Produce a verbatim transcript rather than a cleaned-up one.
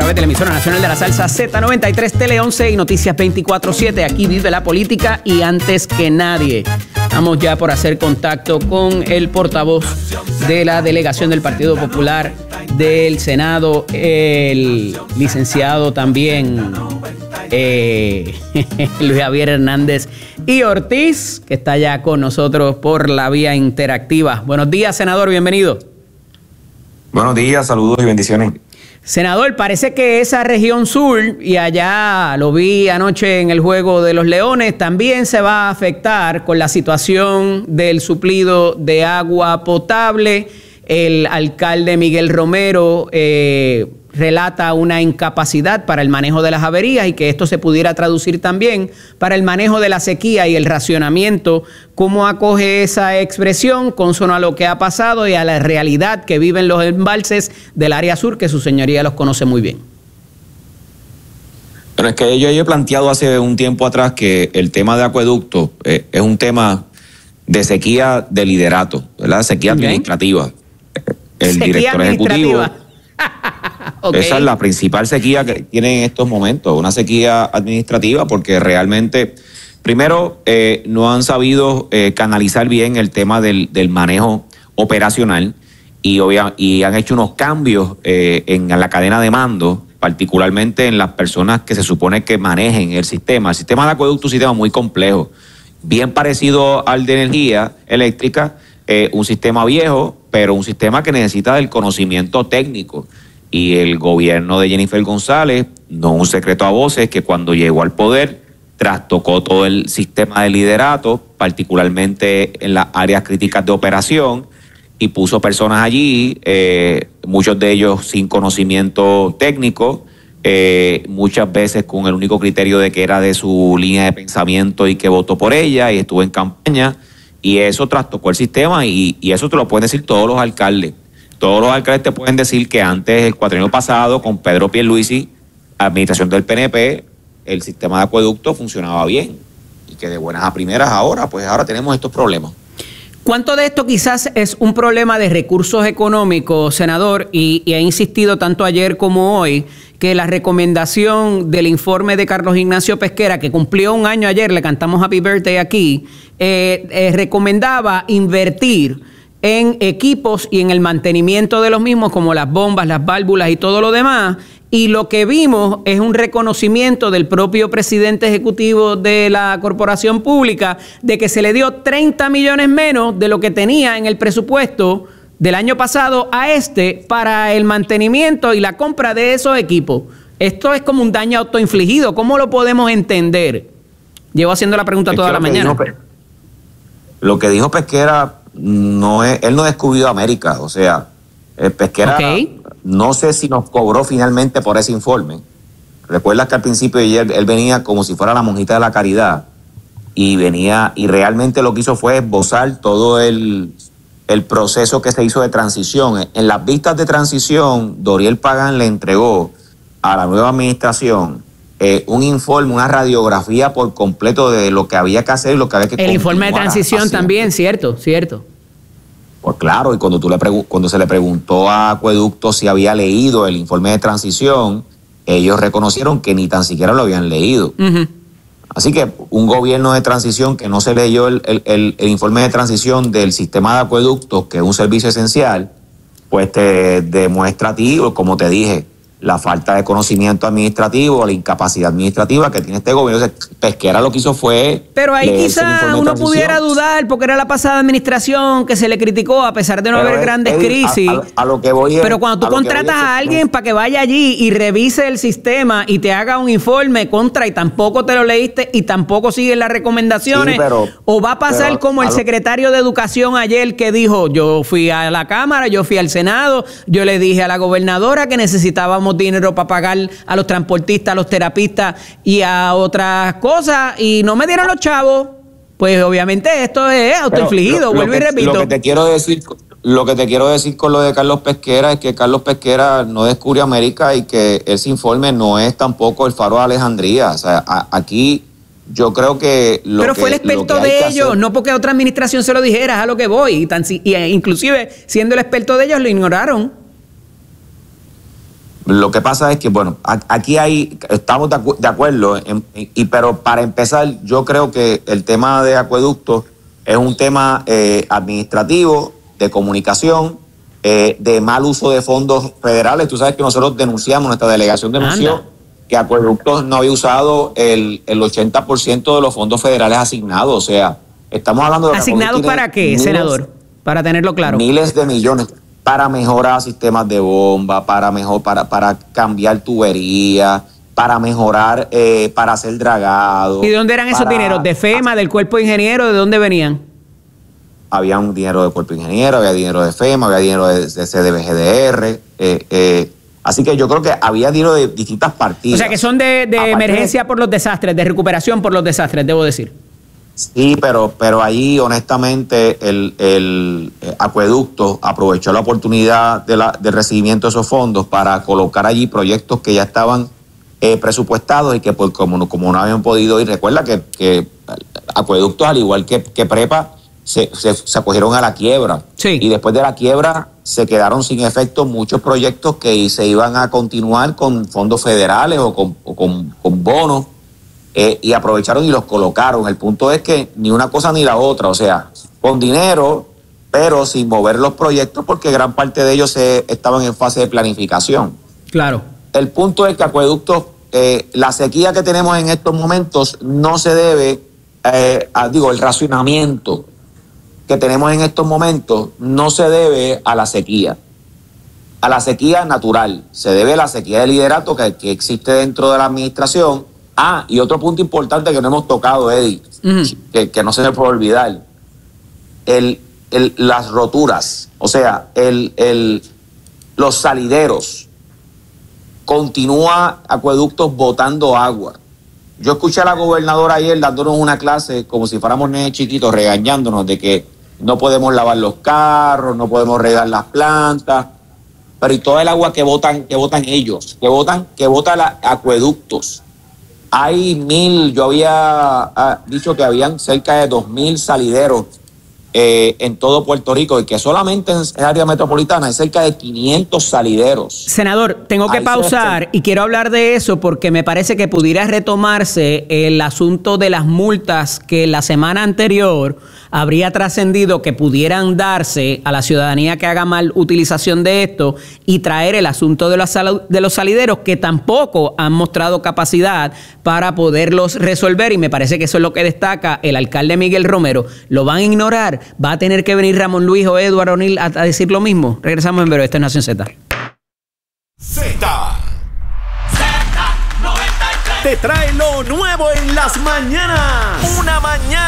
través de la emisora nacional de la salsa Z noventa y tres, Tele once y Noticias veinticuatro siete. Aquí vive la política y antes que nadie. Estamos ya por hacer contacto con el portavoz de la delegación del Partido Popular del Senado, el licenciado también eh, Luis Javier Hernández y Ortiz, que está ya con nosotros por la vía interactiva. Buenos días, senador, bienvenido. Buenos días, saludos y bendiciones. Senador, parece que esa región sur, y allá lo vi anoche en el Juego de los Leones, también se va a afectar con la situación del suplido de agua potable. El alcalde Miguel Romero eh, relata una incapacidad para el manejo de las averías y que esto se pudiera traducir también para el manejo de la sequía y el racionamiento. ¿Cómo acoge esa expresión consono a lo que ha pasado y a la realidad que viven los embalses del área sur, que su señoría los conoce muy bien? Pero es que yo, yo he planteado hace un tiempo atrás que el tema de acueducto eh, es un tema de sequía de liderato, ¿verdad? Sequía okay. administrativa. El sequía director ejecutivo. Okay. Esa es la principal sequía que tiene en estos momentos, una sequía administrativa, porque realmente, primero, eh, no han sabido eh, canalizar bien el tema del, del manejo operacional y, obvia, y han hecho unos cambios eh, en la cadena de mando, particularmente en las personas que se supone que manejen el sistema. El sistema de acueducto es un sistema muy complejo, bien parecido al de energía eléctrica, eh, un sistema viejo, pero un sistema que necesita del conocimiento técnico. Y el gobierno de Jennifer González, no un secreto a voces, que cuando llegó al poder trastocó todo el sistema de liderato, particularmente en las áreas críticas de operación, y puso personas allí, eh, muchos de ellos sin conocimiento técnico, eh, muchas veces con el único criterio de que era de su línea de pensamiento y que votó por ella y estuvo en campaña, y eso trastocó el sistema, y, y eso te lo pueden decir todos los alcaldes. Todos los alcaldes te pueden decir que antes, el cuatrienio pasado, con Pedro Pierluisi, administración del P N P, el sistema de acueducto funcionaba bien. Y que de buenas a primeras ahora, pues ahora tenemos estos problemas. ¿Cuánto de esto quizás es un problema de recursos económicos, senador? Y, y he insistido tanto ayer como hoy que la recomendación del informe de Carlos Ignacio Pesquera, que cumplió un año ayer, le cantamos Happy Birthday aquí, eh, eh, recomendaba invertir en equipos y en el mantenimiento de los mismos, como las bombas, las válvulas y todo lo demás. Y lo que vimos es un reconocimiento del propio presidente ejecutivo de la corporación pública de que se le dio treinta millones menos de lo que tenía en el presupuesto del año pasado a este para el mantenimiento y la compra de esos equipos. Esto es como un daño autoinfligido. ¿Cómo lo podemos entender? Llevo haciendo la pregunta es toda la mañana. Dijo, lo que dijo Pesquera, no es, él no descubrió América. O sea, el Pesquera, okay. no sé si nos cobró finalmente por ese informe. Recuerdas que al principio de ayer él venía como si fuera la monjita de la caridad y venía y realmente lo que hizo fue esbozar todo el... el proceso que se hizo de transición. En las vistas de transición, Doriel Pagán le entregó a la nueva administración eh, un informe, una radiografía por completo de lo que había que hacer y lo que había que El informe de transición haciendo. También, cierto, cierto. Pues claro, y cuando, tú le cuando se le preguntó a Acueducto si había leído el informe de transición, ellos reconocieron que ni tan siquiera lo habían leído. Uh-huh. Así que un gobierno de transición que no se leyó el, el, el, el informe de transición del sistema de acueductos, que es un servicio esencial, pues te demuestra a ti, como te dije, la falta de conocimiento administrativo, la incapacidad administrativa que tiene este gobierno. Pesquera lo que hizo fue... Pero ahí quizá uno pudiera dudar, porque era la pasada administración que se le criticó, a pesar de no Pero haber es, grandes es, crisis. A, a, a lo que voy es, Pero cuando tú contratas a, a alguien es, para que vaya allí y revise el sistema y te haga un informe contra y tampoco te lo leíste y tampoco sigues las recomendaciones, sí, pero, o va a pasar pero, como el lo, secretario de Educación ayer que dijo, yo fui a la Cámara, yo fui al Senado, yo le dije a la gobernadora que necesitábamos dinero para pagar a los transportistas, a los terapistas y a otras cosas y no me dieron los chavos. Pues obviamente esto es autoinfligido, vuelvo y repito. Lo que te quiero decir, lo que te quiero decir con lo de Carlos Pesquera es que Carlos Pesquera no descubrió América y que ese informe no es tampoco el faro de Alejandría. O sea, a, aquí yo creo que lo Pero que, fue el experto de ellos, hacer... no porque otra administración se lo dijera, es a lo que voy. Y, tan, y inclusive siendo el experto de ellos lo ignoraron. Lo que pasa es que, bueno, aquí hay, estamos de, acu de acuerdo, en, y, pero para empezar, yo creo que el tema de acueductos es un tema eh, administrativo, de comunicación, eh, de mal uso de fondos federales. Tú sabes que nosotros denunciamos, nuestra delegación denunció Anda. que Acueductos no había usado el, el ochenta por ciento de los fondos federales asignados. O sea, estamos hablando de... ¿Asignados para qué, miles, senador? Para tenerlo claro. Miles de millones. Para mejorar sistemas de bomba, para, mejor, para, para cambiar tuberías, para mejorar, eh, para hacer dragado. ¿Y de dónde eran esos para... dineros? ¿De FEMA, del Cuerpo de Ingenieros? ¿De dónde venían? Había un dinero del Cuerpo de Ingenieros, había dinero de FEMA, había dinero de, de C D B G D R. Eh, eh, así que yo creo que había dinero de distintas partidas. O sea, que son de, de emergencia por los desastres, de recuperación por los desastres, debo decir. Sí, pero, pero ahí honestamente el, el acueducto aprovechó la oportunidad de la, del recibimiento de esos fondos para colocar allí proyectos que ya estaban eh, presupuestados y que pues, como, como no habían podido ir. Recuerda que, que acueductos, al igual que, que Prepa, se, se, se acogieron a la quiebra. Sí. Y después de la quiebra se quedaron sin efecto muchos proyectos que se iban a continuar con fondos federales o con, o con, con bonos. Eh, y aprovecharon y los colocaron. El punto es que ni una cosa ni la otra, o sea, con dinero, pero sin mover los proyectos porque gran parte de ellos se, estaban en fase de planificación. Claro. El punto es que Acueductos, eh, la sequía que tenemos en estos momentos no se debe, eh, a, digo, el racionamiento que tenemos en estos momentos no se debe a la sequía, a la sequía natural, se debe a la sequía de liderato que, que existe dentro de la administración. Ah, y otro punto importante que no hemos tocado, Eddie, uh-huh. que, que no se me puede olvidar, el, el, las roturas, o sea, el, el, los salideros. Continúa Acueductos botando agua. Yo escuché a la gobernadora ayer dándonos una clase como si fuéramos nenes chiquitos, regañándonos de que no podemos lavar los carros, no podemos regar las plantas, pero y toda el agua que botan, que botan ellos, que botan, que botan la, Acueductos. Hay mil, yo había ah, dicho que habían cerca de dos mil salideros eh, en todo Puerto Rico y que solamente en el área metropolitana hay cerca de quinientos salideros. Senador, tengo que Ahí pausar y quiero hablar de eso porque me parece que pudiera retomarse el asunto de las multas que la semana anterior habría trascendido que pudieran darse a la ciudadanía que haga mal utilización de esto y traer el asunto de los, de los salideros que tampoco han mostrado capacidad para poderlos resolver y me parece que eso es lo que destaca el alcalde Miguel Romero. ¿Lo van a ignorar? ¿Va a tener que venir Ramón Luis o Eduardo O'Neill a, a decir lo mismo? Regresamos en breve. Esto es Nación Z. Z. Z noventa y tres. Te trae lo nuevo en las mañanas. Una mañana